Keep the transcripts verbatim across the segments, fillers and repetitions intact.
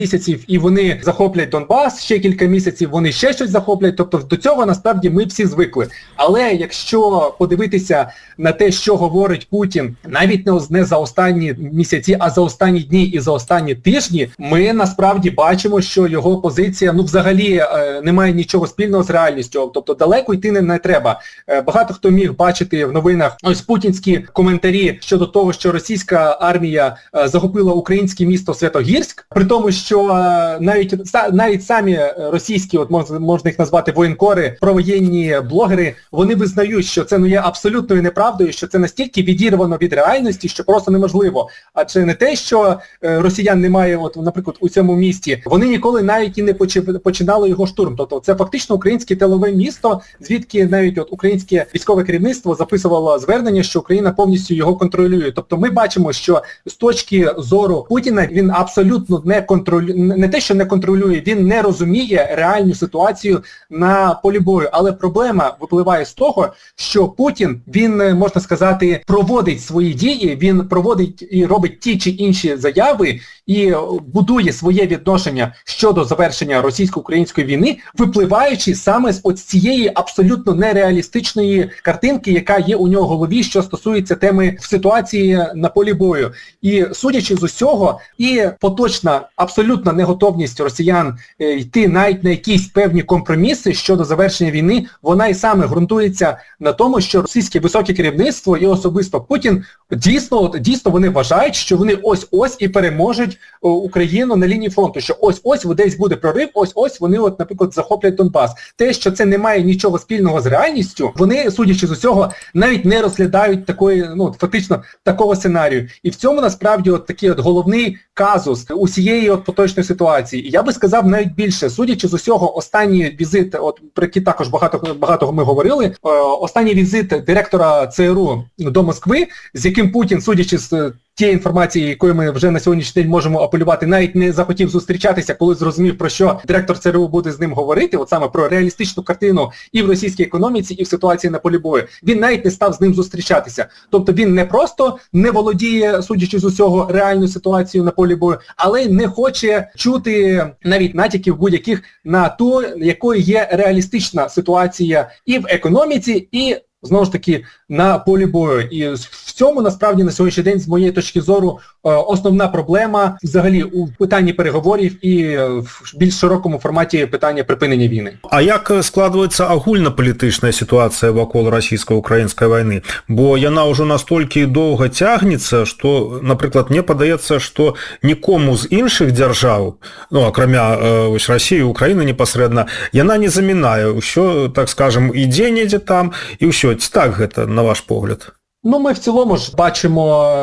місяців і вони захоплять Донбас, ще кілька місяців вони ще щось захоплять, тобто до цього насправді ми всі звикли. Але якщо подивитися на те, що говорить Путін, навіть не за останні місяці, а за останні дні і за останні тижні, ми насправді бачимо, що його позиція, ну взагалі е, не має нічого спільного з реальністю, тобто далеко йти не, не треба. Е, багато хто міг бачити в новинах ось путінські коментарі щодо того, що російська армія е, захопила українське місто Святогірськ, при тому, що що навіть, навіть самі російські, от можна, можна їх назвати воєнкори, провоєнні блогери, вони визнають, що це ну, є абсолютною неправдою, що це настільки відірвано від реальності, що просто неможливо. Адже не те, що росіян немає, от, наприклад, у цьому місті, вони ніколи навіть і не починали його штурм. Тобто це фактично українське тилове місто, звідки навіть от українське військове керівництво записувало звернення, що Україна повністю його контролює. Тобто ми бачимо, що з точки зору Путіна він абсолютно не контролює, не те, що не контролює, він не розуміє реальну ситуацію на полі бою. Але проблема випливає з того, що Путін, він, можна сказати, проводить свої дії, він проводить і робить ті чи інші заяви і будує своє відношення щодо завершення російсько-української війни, випливаючи саме з от цієї абсолютно нереалістичної картинки, яка є у нього в голові, що стосується теми в ситуації на полі бою. І судячи з усього, і поточна абсолютна неготовність росіян е, йти навіть на якісь певні компроміси щодо завершення війни, вона і саме ґрунтується на тому, що російське високе керівництво і особисто Путін дійсно, дійсно вони вважають, що вони ось-ось і переможуть о, Україну на лінії фронту, що ось-ось десь буде прорив, ось-ось вони, от, наприклад, захоплять Донбас. Те, що це не має нічого спільного з реальністю, вони, судячи з усього, навіть не розглядають такої, ну, фактично, такого сценарію. І в цьому, насправді, от такий от головний казус усієї от поточної ситуації. І я би сказав навіть більше, судячи з усього, останній візит, от про який також багато, багато ми говорили, е, останній візит директора ЦРУ до Москви, з яким Путін, судячи з тієї інформації, якою ми вже на сьогоднішній день можемо апелювати, навіть не захотів зустрічатися, коли зрозумів, про що директор ЦРУ буде з ним говорити, от саме про реалістичну картину і в російській економіці, і в ситуації на полі бою. Він навіть не став з ним зустрічатися. Тобто він не просто не володіє, судячи з усього, реальну ситуацію на полі бою, але й не хоче чути навіть натяків будь-яких на ту, якою є реалістична ситуація і в економіці, і знову ж таки, на полі бою. І в цьому, насправді, на сьогоднішній день, з моєї точки зору, основна проблема взагалі у питанні переговорів і в більш широкому форматі питання припинення війни. А як складається агульна-політична ситуація вакол російсько-української війни? Бо яна ўжо настолькі доўга цягнецца, што, напрыклад, мне падаецца, што нікому з іншых дзяржаў, ну, акрамя вось Расіі, Украіны непасрэдна, яна не замінае. Усё, так скажем, ідзе недзе там, і ўсё. Ці так гэта, на ваш погляд? Ну, ми в цілому ж бачимо,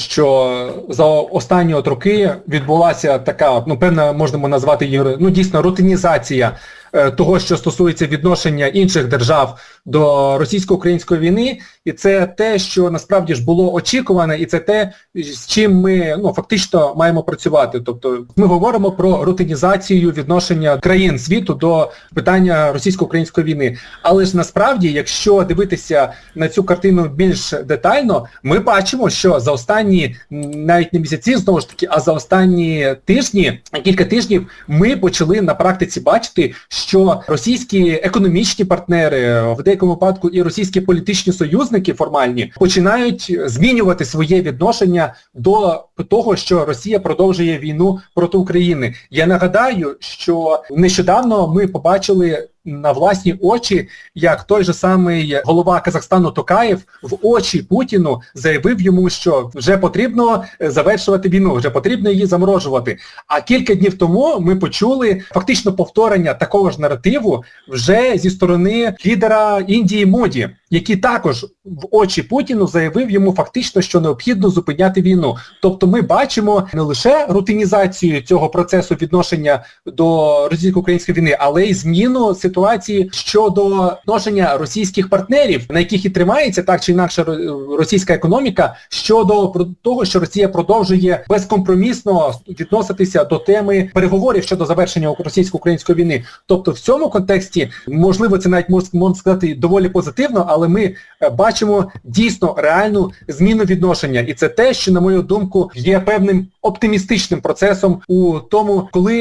що за останні от роки відбулася така, ну, певна, можемо назвати її, ну, дійсно, рутинізація того, що стосується відношення інших держав до російсько-української війни, і це те, що насправді ж було очікуване, і це те, з чим ми, ну, фактично маємо працювати. Тобто ми говоримо про рутинізацію відношення країн світу до питання російсько-української війни. Але ж насправді, якщо дивитися на цю картину більш детально, ми бачимо, що за останні, навіть не місяці, знову ж таки, а за останні тижні, кілька тижнів, ми почали на практиці бачити, що російські економічні партнери, в деякому випадку і російські політичні союзники формальні, починають змінювати своє відношення до того, що Росія продовжує війну проти України. Я нагадаю, що нещодавно ми побачили на власні очі, як той же самий голова Казахстану Токаєв в очі Путіну заявив йому, що вже потрібно завершувати війну, вже потрібно її заморожувати. А кілька днів тому ми почули фактично повторення такого ж наративу вже зі сторони лідера Індії Моді, який також в очі Путіну заявив йому фактично, що необхідно зупиняти війну. Тобто ми бачимо не лише рутинізацію цього процесу відношення до російсько-української війни, але й зміну ситуації щодо відношення російських партнерів, на яких і тримається так чи інакше російська економіка, щодо того, що Росія продовжує безкомпромісно відноситися до теми переговорів щодо завершення російсько-української війни. Тобто в цьому контексті, можливо, це навіть можна сказати доволі позитивно, але ми бачимо дійсно реальну зміну відношення. І це те, що, на мою думку, є певним оптимістичним процесом у тому, коли